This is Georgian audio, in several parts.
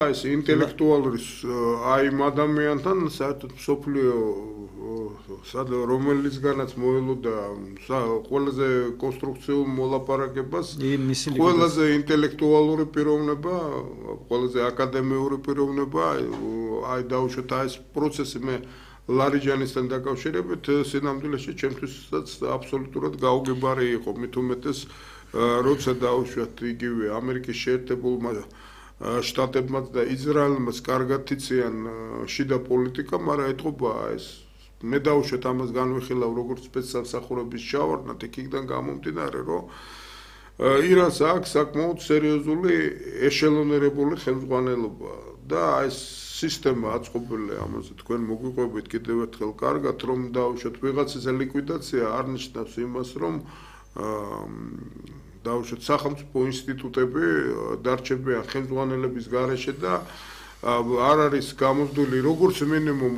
ეს ინტელექტუალური აი იმ ადამიანთან საერთოდ სოფლიო რომელიცგანაც მოელოდა ყველაზე კონსტრუქციულ მოლაპარაკებას, ყველაზე ინტელექტუალური პიროვნება, ყველაზე აკადემიური პიროვნება, აი დავუშვათ აი ეს პროცესი მე ლარიჯანისთან დაკავშირებით სინამდვილეში ჩემთვისაც აბსოლუტურად გაუგებარი იყო, მით უმეტეს როცა დავუშვათ იგივე ამერიკის შეერთებულმა შტატებმაც და ისრაელმაც კარგად იციან შიდა პოლიტიკა, მაგრამ ეთყობა ეს მე დავუშვათ ამას განვიხილავ როგორც სპეცსამსახურების ჩავარდნა იქიდან გამომდინარე, რომ ირანს აქვს საკმაოდ სერიოზული ეშელონირებული ხელმძღვანელობა და ეს სისტემა აწყობილი ამაზე თქვენ მოგვიყვებით კიდევ ერთხელ კარგად, რომ დავუშვათ ვიღაცის ლიკვიდაცია არ ნიშნავს იმას, რომ დავუშვათ სახელმწიფო ინსტიტუტები დარჩებიან ხელმძღვანელების გარეშე და არ არის გამოსდული როგორც მინიმუმ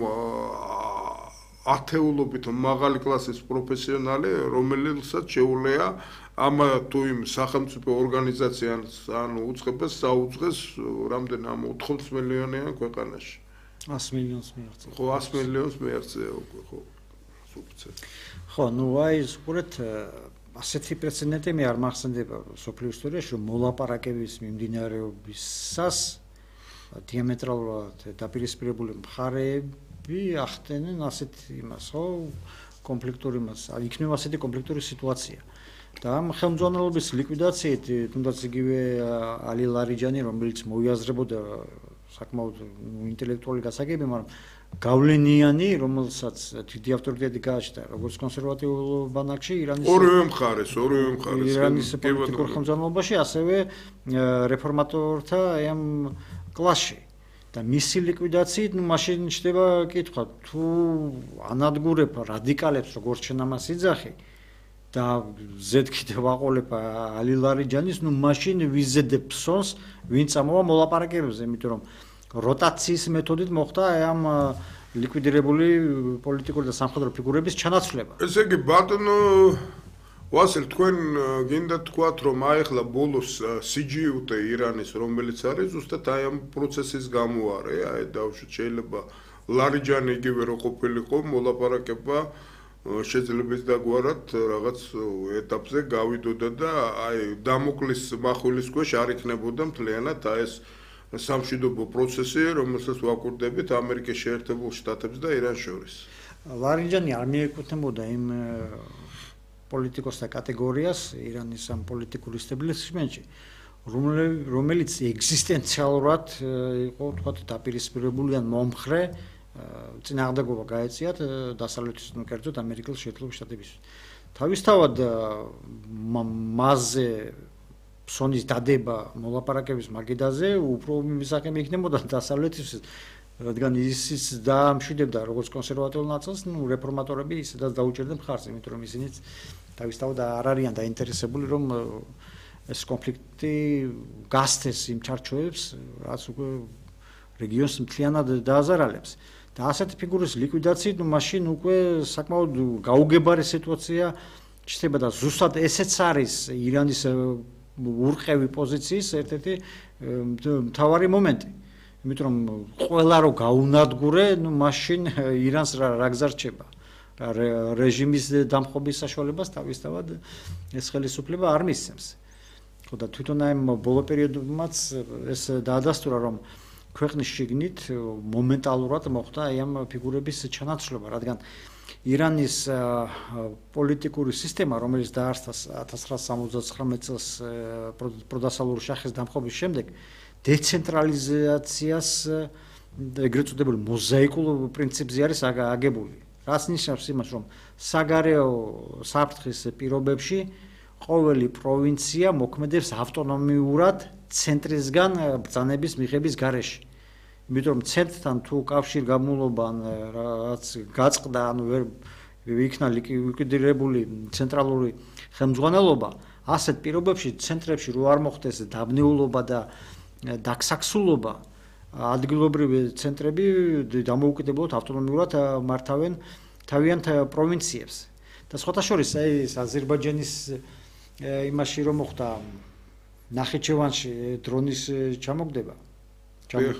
ათეულობით მაღალი კლასის პროფესიონალი, რომელსაც შეუძლია ამა თუ იმ სახელმწიფო ორგანიზაციას ანუ უწყებას საუძღეს რამდენი ამ 80 მილიონიან ქვეყანაში. 100 მილიონს მიაღწია. ხო, 100 მილიონს მიაღწია უკვე, ხო. სუფცეთ. ხო, ნუ აი ზღურეთ ასეთი პრეცედენტი მე არ მახსენდება სოფლიო ისტორიაში, რომ მოლაპარაკების მიმდინარეობისას დიამეტრალურად დაპირისპირებული მხარეები ახდენენ ასეთ იმას, ხო, კონფლიქტური იმას, იქნება ასეთი კონფლიქტური სიტუაცია. და ამ ხელმძღვანელობის ლიკვიდაციით, თუნდაც იგივე ალი ლარიჯანი, რომელიც მოიაზრებოდა საკმაოდ ინტელექტუალური გასაგები, მაგრამ გავლენიანი, რომელსაც დიდი ავტორიტეტი გააჩნდა, როგორც კონსერვატიულ ბანაკში, ორივე მხარეს. ირანის პოლიტიკურ ხელმძღვანელობაში, ასევე რეფორმატორთა ამ კლასში. და მისი ლიკვიდაციით, ნუ მაშინ ჩდება კითხვა, თუ ანადგურებ რადიკალებს, როგორც შენ ამას იძახი, და ზედ კიდევ აყოლებ ალი ლარიჯანის, ნუ მაშინ ვიზედებ ფსონს, ვინ წამოვა მოლაპარაკებებზე, იმიტომ რომ როტაციის მეთოდით მოხდა ამ ლიკვიდირებული პოლიტიკური და სამხედრო ფიგურების ჩანაცვლება. ესე იგი ბატონო ვასილ, თქვენ გინდა თქვათ, რომ აი ახლა ბოლოს CGUT ირანის, რომელიც არის ზუსტად აი ამ პროცესის გამო არის, აი დავუშვათ შეიძლება ლარიჯანი იგივე რო ყოფილიყო მოლაპარაკება შეძლებს დაგვარად რაღაც ეტაპზე გავიდოდა და აი დამოკლის მახვილის ქვეშ არ იქნებოდა მთლიანად აი ეს სამშვიდობო პროცესი, რომელსაც ვაკურდებით ამერიკის შეერთებულ შტატებს და ირანს შორის. ლარიჯანი არ მიეკუთვნებოდა იმ პოლიტიკოსთა კატეგორიას ირანის ამ პოლიტიკურ ისტაბლიშმენტში, რომელიც ეგზისტენციალურად იყო, თქვათ, დაპირისპირებული ან მომხრე წინააღმდეგობა გაეწიათ დასავლეთის კერძოდ ამერიკის შეერთებული შტატებისთვის. თავისთავად მასზე ფსონის დადება მოლაპარაკების მაგიდაზე უფრო მისაღები იქნებოდა დასავლეთის, რადგან ის დაამშვიდებდა როგორც კონსერვატიულ ნაწილს, ნუ რეფორმატორები ისედაც დაუჭერდნენ მხარს, იმიტომ რომ ისინიც თავისთავად არ არიან დაინტერესებული, რომ ეს კონფლიქტი გასცეს იმ ჩარჩოებს, რაც უკვე რეგიონს მთლიანად დააზარალებს. და ასეთი ფიგურის ლიკვიდაციით, ნუ მაშინ უკვე საკმაოდ გაუგებარი სიტუაცია ჩნდება და ზუსტად ესეც არის ირანის ურყევი პოზიციის ერთ-ერთი მთავარი მომენტი. იმიტომ რომ ყველა რო გაუნადგურე, ნუ მაშინ ირანს რა გზა რჩება. რეჟიმის დამხობის საშუალებას თავისთავად ეს ხელისუფლება არ მისცემს. ხო და თვითონ აი ბოლო პერიოდმაც ეს დაადასტურა, რომ ქვეყნის შიგნით მომენტალურად მოხდა აი ამ ფიგურების ჩანაცვლება, რადგან ირანის პოლიტიკური სისტემა, რომელიც დაარსდა 1979 წელს პროდასალურ შახის დამხობის შემდეგ, დეცენტრალიზაციას ეგრეთ წოდებული მოზაიკულ პრინციპზე არის აგებული. რაც ნიშნავს იმას, რომ საგარეო საფრთხის პირობებში ყოველი პროვინცია მოქმედებს ავტონომიურად ცენტრისგან ბრძანების მიღების გარეშე. იმიტომ რომ ცენტრთან თუ კავშირგაბმულობა რაც გაწყდა, ანუ ვერ იქნა ლიკვიდირებული ცენტრალური ხელმძღვანელობა, ასეთ პირობებში ცენტრებში რო არ მოხდეს დაბნეულობა და დაქსაქსულობა, ადგილობრივი ცენტრები დამოუკიდებლად ავტონომიურად მართავენ თავიანთ პროვინციებს. და სხვათა შორის ეს აზერბაიჯანის იმაში რომ მოხდა ნახიჩევანში დრონის ჩამოგდება,